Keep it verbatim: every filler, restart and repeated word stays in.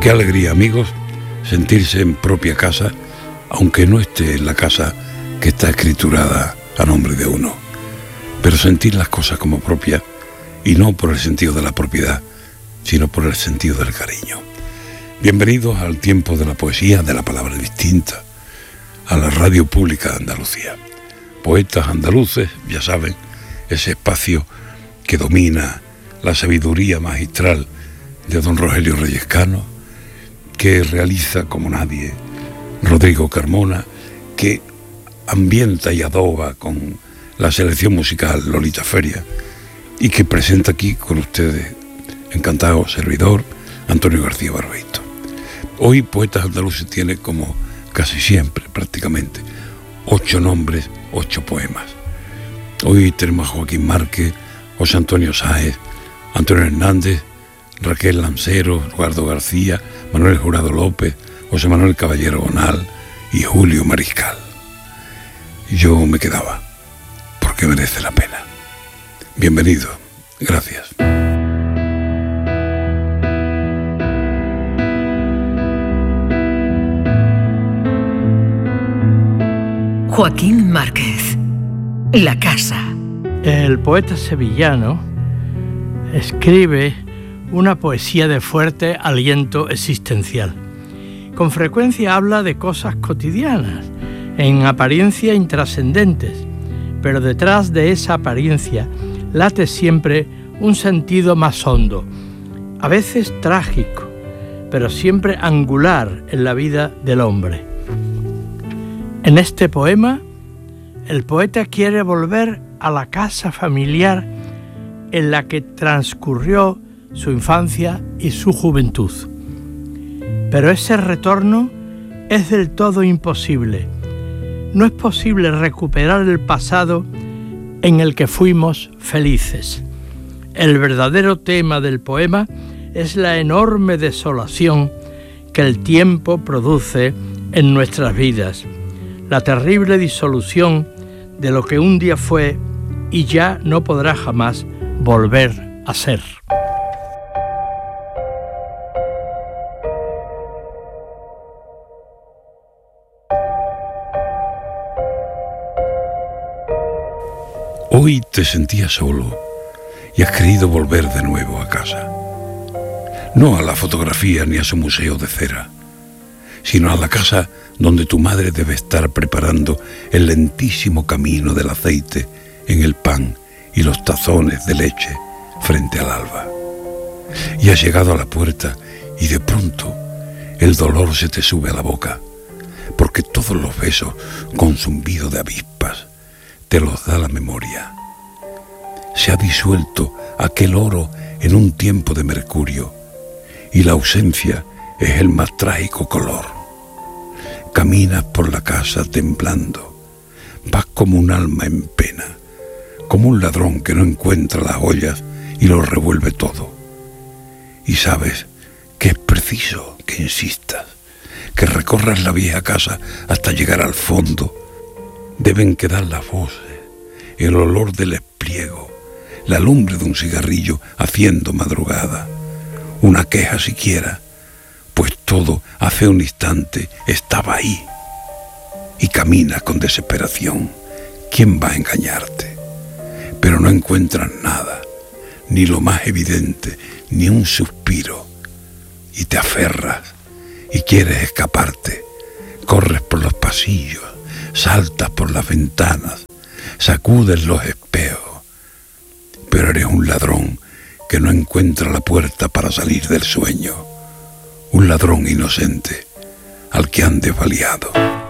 Qué alegría, amigos, sentirse en propia casa, aunque no esté en la casa que está escriturada a nombre de uno, pero sentir las cosas como propias, y no por el sentido de la propiedad, sino por el sentido del cariño. Bienvenidos al tiempo de la poesía, de la palabra distinta, a la radio pública de Andalucía. Poetas andaluces, ya saben, ese espacio que domina la sabiduría magistral de don Rogelio Reyes Cano, que realiza como nadie Rodrigo Carmona, que ambienta y adoba con la selección musical Lolita Feria, y que presenta aquí con ustedes, encantado servidor, Antonio García Barbeito. Hoy Poetas Andaluces tiene, como casi siempre, prácticamente, ocho nombres, ocho poemas. Hoy tenemos a Joaquín Márquez, José Antonio Sáez, Antonio Hernández, Raquel Lancero, Eduardo García, Manuel Jurado López, José Manuel Caballero Bonal y Julio Mariscal. Yo me quedaba, porque merece la pena. Bienvenido, gracias. Joaquín Márquez, La casa. El poeta sevillano escribe una poesía de fuerte aliento existencial. Con frecuencia habla de cosas cotidianas, en apariencia intrascendentes, pero detrás de esa apariencia late siempre un sentido más hondo, a veces trágico, pero siempre angular en la vida del hombre. En este poema, el poeta quiere volver a la casa familiar en la que transcurrió su infancia y su juventud. Pero ese retorno es del todo imposible. No es posible recuperar el pasado en el que fuimos felices. El verdadero tema del poema es la enorme desolación que el tiempo produce en nuestras vidas, la terrible disolución de lo que un día fue y ya no podrá jamás volver a ser. Hoy te sentías solo y has querido volver de nuevo a casa. No a la fotografía ni a su museo de cera, sino a la casa donde tu madre debe estar preparando el lentísimo camino del aceite en el pan y los tazones de leche frente al alba. Y has llegado a la puerta y de pronto el dolor se te sube a la boca, porque todos los besos con zumbido de avispas te los da la memoria. Se ha disuelto aquel oro en un tiempo de mercurio, y la ausencia es el más trágico color. Caminas por la casa temblando, vas como un alma en pena, como un ladrón que no encuentra las joyas y lo revuelve todo. Y sabes que es preciso que insistas, que recorras la vieja casa hasta llegar al fondo. Deben quedar las voces, el olor del espliego, la lumbre de un cigarrillo haciendo madrugada, una queja siquiera, pues todo hace un instante estaba ahí. Y caminas con desesperación. ¿Quién va a engañarte? Pero no encuentras nada, ni lo más evidente, ni un suspiro. Y te aferras y quieres escaparte. Corres por los pasillos, saltas por las ventanas, sacudes los espejos. Pero eres un ladrón que no encuentra la puerta para salir del sueño. Un ladrón inocente al que han desvaliado.